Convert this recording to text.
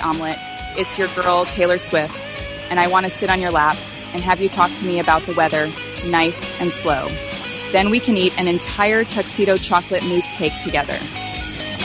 omelet. It's your girl, Taylor Swift, and I want to sit on your lap and have you talk to me about the weather, nice and slow. Then we can eat an entire tuxedo chocolate mousse cake together.